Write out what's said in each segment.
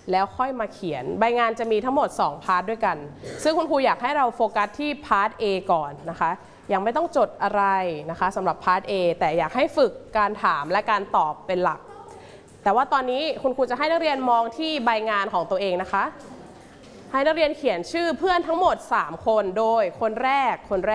แล้วค่อยมาเขียนใบงานจะมีทั้งหมด2พาร์ทด้วยกันซึ่งคุณครูอยากให้เราโฟกัสที่พาร์ท A ก่อนนะคะยังไม่ต้องจดอะไรนะคะสำหรับพาร์ท A แต่อยากให้ฝึกการถามและการตอบเป็นหลักแต่ว่าตอนนี้คุณครูจะให้นักเรียนมองที่ใบงานของตัวเองนะคะให้นักเรียนเขียนชื่อเพื่อนทั้งหมด3คนโดยคนแรก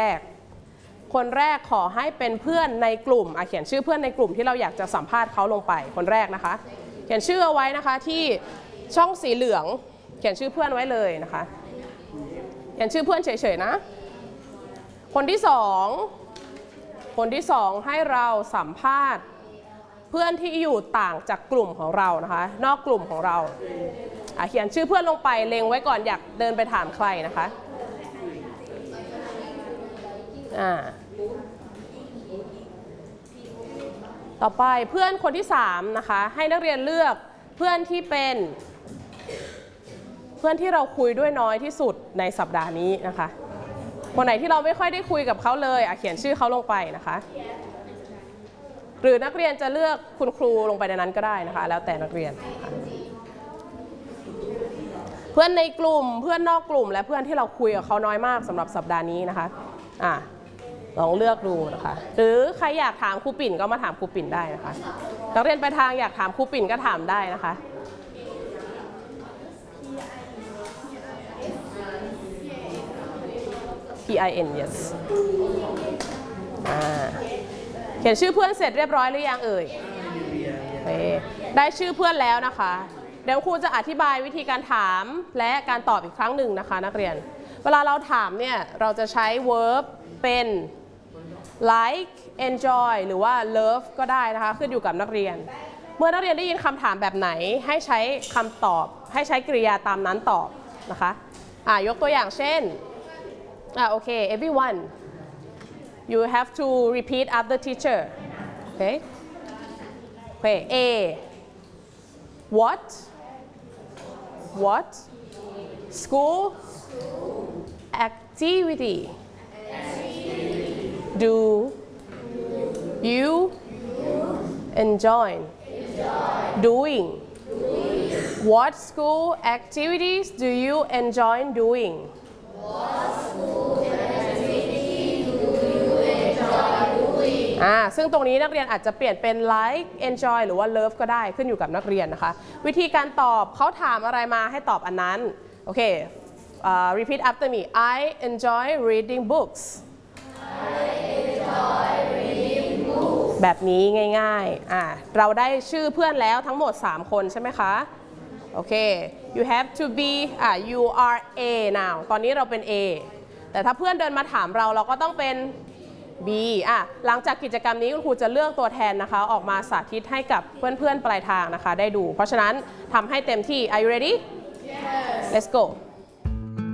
ขอให้เป็นเพื่อนในกลุ่มเขียนชื่อเพื่อนในกลุ่มที่เราอยากจะสัมภาษณ์เขาลงไปคนแรกนะคะเขียนชื่อเอาไว้นะคะที่ช่องสีเหลืองเขียนชื่อเพื่อนไว้เลยนะคะเขียนชื่อเพื่อนเฉยๆนะคนที่สองให้เราสัมภาษณ์เพื่อนที่อยู่ต่างจากกลุ่มของเรานะคะนอกกลุ่มของเราเขียนชื่อเพื่อนลงไปเล็งไว้ก่อนอยากเดินไปถามใครนะคะต่อไปเพื่อนคนที่3นะคะให้นักเรียนเลือกเพื่อนที่เป็นเพื่อนที่เราคุยด้วยน้อยที่สุดในสัปดาห์นี้นะคะคนไหนที่เราไม่ค่อยได้คุยกับเขาเลยเขียนชื่อเขาลงไปนะคะหรือนักเรียนจะเลือกคุณครูลงไปในนั้นก็ได้นะคะแล้วแต่นักเรียนเพื่อนในกลุ่มเพื่อนนอกกลุ่มและเพื่อนที่เราคุยกับเขาน้อยมากสำหรับสัปดาห์นี้นะคะลองเลือกดูนะคะหรือใครอยากถามครูปิ่นก็มาถามครูปิ่นได้นะคะนักเรียนไปทางอยากถามครูปิ่นก็ถามได้นะคะPIN yes เขียนชื่อเพื่อนเสร็จเรียบร้อยหรือยังเอ่ยได้ชื่อเพื่อนแล้วนะคะเดี๋ยวครูจะอธิบายวิธีการถามและการตอบอีกครั้งหนึ่งนะคะนักเรียนเวลาเราถามเนี่ยเราจะใช้ verb เป็น like enjoy หรือว่า love ก็ได้นะคะขึ้นอยู่กับนักเรียนเมื่อนักเรียนได้ยินคำถามแบบไหนให้ใช้คำตอบให้ใช้กริยาตามนั้นตอบนะคะยกตัวอย่างเช่นโอเค everyone you have to repeat after teacher okay A what school activity do you enjoy doing what school activities do you enjoy doingซึ่งตรงนี้นักเรียนอาจจะเปลี่ยนเป็น like enjoy หรือว่า love ก็ได้ขึ้นอยู่กับนักเรียนนะคะวิธีการตอบเขาถามอะไรมาให้ตอบอันนั้นโอเค repeat after me I enjoy reading books แบบนี้ง่ายๆเราได้ชื่อเพื่อนแล้วทั้งหมด3คนใช่ไหมคะโอเค you have to be you are A now ตอนนี้เราเป็น A แต่ถ้าเพื่อนเดินมาถามเราก็ต้องเป็นB หลังจากกิจกรรมนี้คุณครูจะเลือกตัวแทนนะคะออกมาสาธิตให้กับเพื่อนๆปลายทางนะคะได้ดูเพราะฉะนั้นทำให้เต็มที่ Are you ready? Yes. Let's go